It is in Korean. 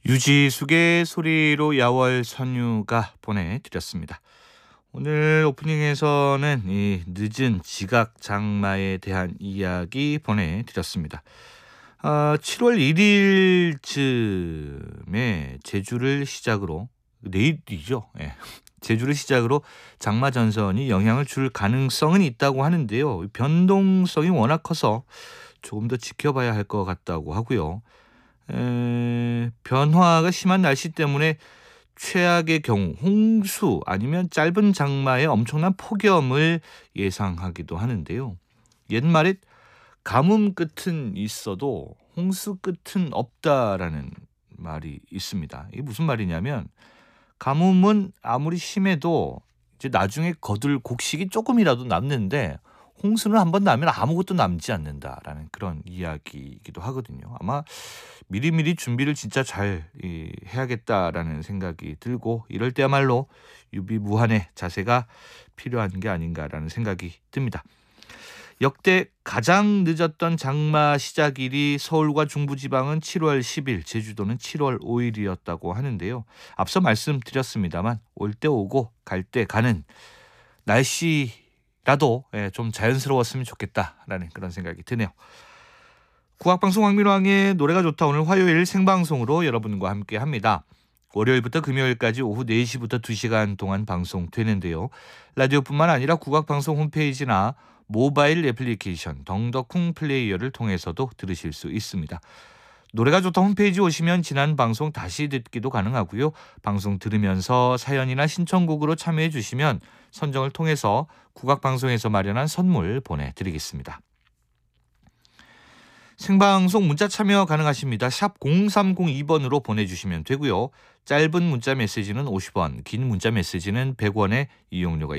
유지숙의 소리로 야월 선유가 보내드렸습니다. 오늘 오프닝에서는 이 늦은 지각 장마에 대한 이야기 보내드렸습니다. 7월 1일쯤에 제주를 시작으로 내일이죠. 예. 제주를 시작으로 장마 전선이 영향을 줄 가능성은 있다고 하는데요. 변동성이 워낙 커서 조금 더 지켜봐야 할 것 같다고 하고요. 변화가 심한 날씨 때문에 최악의 경우 홍수 아니면 짧은 장마에 엄청난 폭염을 예상하기도 하는데요. 옛말에 가뭄 끝은 있어도 홍수 끝은 없다라는 말이 있습니다. 이게 무슨 말이냐면 가뭄은 아무리 심해도 이제 나중에 거둘 곡식이 조금이라도 남는데 홍수는 한번 나면 아무것도 남지 않는다라는 그런 이야기이기도 하거든요. 아마 미리미리 준비를 진짜 잘 해야겠다라는 생각이 들고 이럴 때야말로 유비무환의 자세가 필요한 게 아닌가라는 생각이 듭니다. 역대 가장 늦었던 장마 시작일이 서울과 중부지방은 7월 10일, 제주도는 7월 5일이었다고 하는데요. 앞서 말씀드렸습니다만 올 때 오고 갈 때 가는 날씨라도 좀 자연스러웠으면 좋겠다라는 그런 생각이 드네요. 국악방송 황민왕의 노래가 좋다 오늘 화요일 생방송으로 여러분과 함께합니다. 월요일부터 금요일까지 오후 4시부터 2시간 동안 방송되는데요. 라디오뿐만 아니라 국악방송 홈페이지나 모바일 애플리케이션 덩더쿵 플레이어를 통해서도 들으실 수 있습니다. 노래가 좋다 홈페이지 오시면 지난 방송 다시 듣기도 가능하고요. 방송 들으면서 사연이나 신청곡으로 참여해 주시면 선정을 통해서 국악방송에서 마련한 선물 보내드리겠습니다. 생방송 문자 참여 가능하십니다. 샵 0302번으로 보내주시면 되고요. 짧은 문자 메시지는 50원, 긴 문자 메시지는 100원의 이용료가